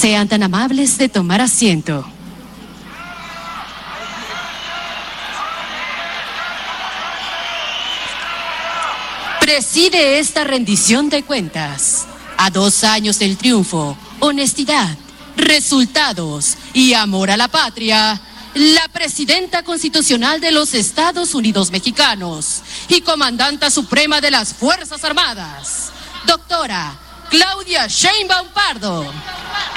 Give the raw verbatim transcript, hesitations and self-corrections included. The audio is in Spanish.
Sean tan amables de tomar asiento. Preside esta rendición de cuentas, a dos años del triunfo, honestidad, resultados y amor a la patria, la Presidenta Constitucional de los Estados Unidos Mexicanos y Comandanta Suprema de las Fuerzas Armadas, doctora Claudia Sheinbaum Pardo.